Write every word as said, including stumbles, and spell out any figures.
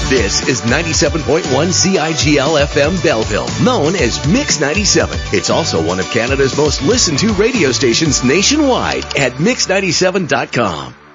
This is ninety-seven point one C I G L F M Belleville, known as Mix ninety-seven. It's also one of Canada's most listened to radio stations nationwide at mix ninety-seven dot com.